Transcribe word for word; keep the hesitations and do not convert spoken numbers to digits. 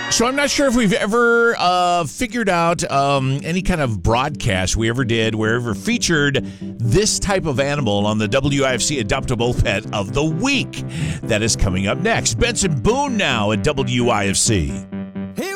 So I'm not sure if we've ever uh, figured out um, any kind of broadcast we ever did where ever featured this type of animal on the W I F C Adoptable Pet of the Week. That is coming up next. Benson Boone now at W I F C.